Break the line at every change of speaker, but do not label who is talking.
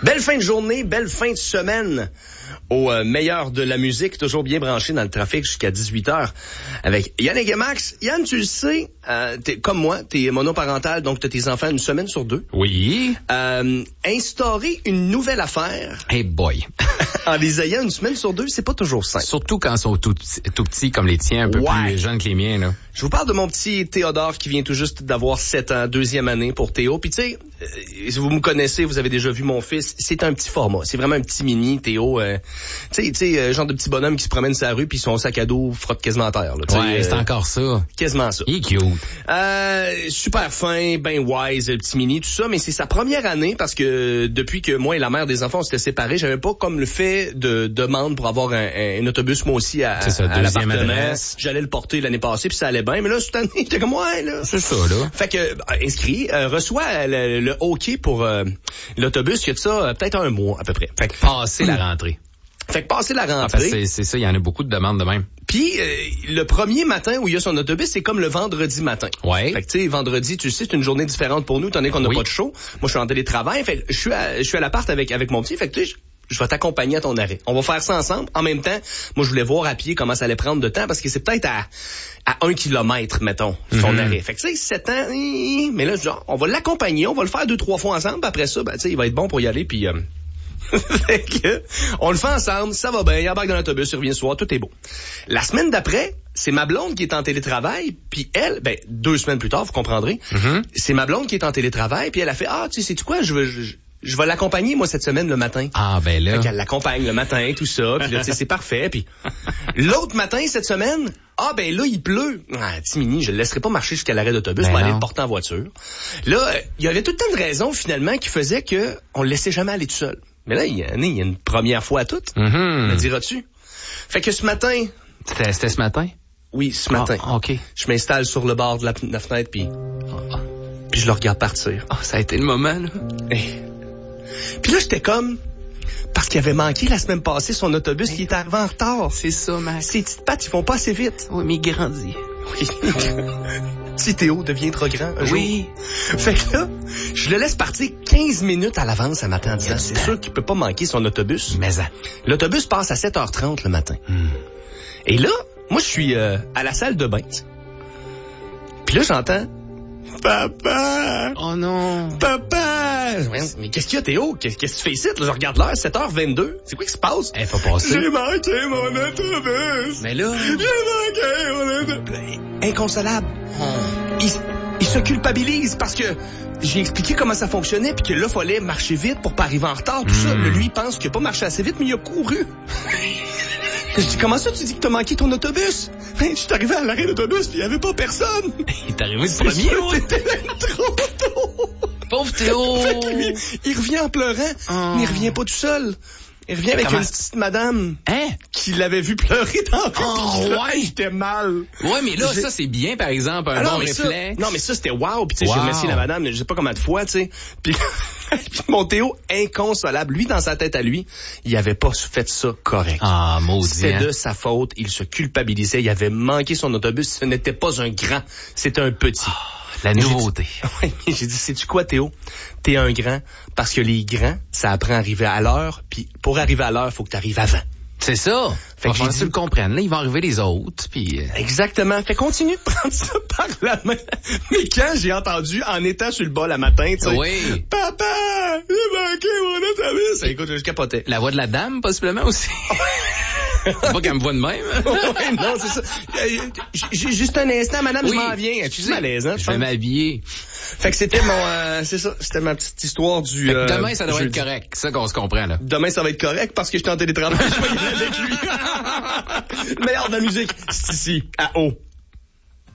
Belle fin de journée, belle fin de semaine au meilleur de la musique, toujours bien branché dans le trafic jusqu'à 18h avec Yannick et Max. Yann, tu le sais, t'es comme moi, t'es monoparental, donc t'as tes enfants une semaine sur deux.
Oui.
Instaurer une nouvelle affaire.
Hey boy.
En les ayant une semaine sur deux, c'est pas toujours simple.
Surtout quand ils sont tout petits comme les tiens, un peu plus jeunes que les miens, là.
Je vous parle de mon petit Théodore qui vient tout juste d'avoir 7 ans, deuxième année pour Théo. Puis tu sais, si vous me connaissez, vous avez déjà vu mon fils, c'est un petit format. C'est vraiment un petit mini, Théo. Tu sais, genre de petit bonhomme qui se promène sur la rue puis son sac à dos frotte quasiment à terre. Là,
ouais, c'est encore ça.
Quasiment ça.
Il est cute.
Super fin, ben wise, le petit mini, tout ça. Mais c'est sa première année parce que depuis que moi et la mère des enfants on s'était séparés, j'avais pas comme le fait de demande pour avoir un autobus moi aussi à l'appartement. J'allais le porter l'année passée puis ça allait bien. Mais là, cette année, j'étais comme ouais, là.
C'est ça, là.
Fait que, inscrit, reçoit le OK pour l'autobus, il y a de ça peut-être un mois à peu près.
Fait que passer la rentrée.
Fait que passer la rentrée.
C'est ça, il y en a beaucoup de demandes de même.
Puis le premier matin où il y a son autobus, c'est comme le vendredi matin.
Ouais.
Fait que tu sais, vendredi, tu sais, c'est une journée différente pour nous, étant donné qu'on n'a pas de show. Moi, je suis en télétravail. Fait que je suis à l'appart avec mon petit. Fait que tu sais, je vais t'accompagner à ton arrêt. On va faire ça ensemble. En même temps, moi, je voulais voir à pied comment ça allait prendre de temps parce que c'est peut-être à 1 kilomètre, mettons, son arrêt. Fait que tu sais, 7 ans, mais là, genre, on va l'accompagner, on va le faire 2-3 fois ensemble. Après ça, ben tu sais, il va être bon pour y aller. Puis fait que, on le fait ensemble, ça va bien, il embarque dans l'autobus, il revient le soir, tout est beau. La semaine d'après, c'est ma blonde qui est en télétravail, puis elle, 2 semaines plus tard, vous comprendrez, c'est ma blonde qui est en télétravail, puis elle a fait, tu sais quoi, je vais l'accompagner, moi, cette semaine, le matin.
Ah, ben là.
Fait qu'elle l'accompagne le matin, tout ça, puis là, tu sais, c'est parfait, puis l'autre matin, cette semaine, là, il pleut. Timini, je le laisserai pas marcher jusqu'à l'arrêt d'autobus, mais aller le porter en voiture. Là, il y avait tout le temps de raisons, finalement, qui faisaient que on le laissait jamais aller tout seul. Mais là, il y a une première fois à toutes. Me diras-tu? Fait que ce matin...
C'était ce matin?
Oui, ce matin.
OK.
Je m'installe sur le bord de la fenêtre, puis je le regarde partir.
Ça a été le moment, là.
Puis là, j'étais comme... Parce qu'il avait manqué la semaine passée son autobus, il était arrivé en retard.
C'est ça, Max.
Ses petites pattes, ils vont pas assez vite.
Oui, mais il grandit.
Oui. Si Théo devient trop grand un jour.
Oui.
Fait que là, je le laisse partir 15 minutes à l'avance à matin en disant, c'est sûr qu'il peut pas manquer son autobus.
Mais
l'autobus passe à 7h30 le matin. Et là, moi, je suis à la salle de bain. Puis là, j'entends... Papa!
Oh non!
Papa! Mais qu'est-ce qu'il y a, Théo? Qu'est-ce que tu fais ici? Là, je regarde l'heure, 7h22. C'est quoi qui se passe?
Faut passer.
J'ai manqué mon autobus!
Mais là...
J'ai manqué mon autobus! Inconsolable. Il se culpabilise parce que j'ai expliqué comment ça fonctionnait puis que là, fallait marcher vite pour pas arriver en retard, tout ça. Mais lui, il pense qu'il a pas marché assez vite, mais il a couru. Je dis, comment ça, tu dis que t'as manqué ton autobus? Je suis arrivé à l'arrêt d'autobus, puis il y avait pas personne.
Il est arrivé le premier,
C'était trop tôt.
Pauvre Théo.
Fait que lui, il revient en pleurant, mais il revient pas tout seul. Il revient avec une petite madame qui l'avait vu pleurer dans la rue.
Ouais,
j'étais mal.
Ouais, mais là, ça, c'est bien, par exemple, un bon réflexe.
Non, mais ça, c'était wow. Puis tu sais, j'ai remercié la madame, je sais pas combien de fois, tu sais. Puis mon Théo, inconsolable. Lui, dans sa tête à lui, il avait pas fait ça correct.
Ah, maudit.
C'était de sa faute. Il se culpabilisait. Il avait manqué son autobus. Ce n'était pas un grand. C'était un petit.
La nouveauté.
Oui, j'ai dit, sais-tu quoi, Théo? T'es un grand, parce que les grands, ça apprend à arriver à l'heure, puis pour arriver à l'heure, faut que t'arrives avant.
C'est ça. Fait que tu le comprennes. Là, ils vont arriver les autres, puis...
Exactement. Fait continue de prendre ça par la main. Mais quand j'ai entendu, en étant sur le bas le matin, tu sais...
Oui.
Papa, j'ai manqué mon autobus. Écoute, je capotais.
La voix de la dame, possiblement, aussi. Pas qu'elle me voit de même.
Ouais, non, c'est ça. Juste un instant, madame, je m'en viens. Je suis malaisant.
Je vais m'habiller.
Fait que c'était c'est ça, c'était ma petite histoire du...
demain, ça doit être correct. C'est ça qu'on se comprend, là.
Demain, ça va être correct parce que je suis en télétravail. Je vais y aller avec lui. Le meilleur de la musique, c'est ici, à O.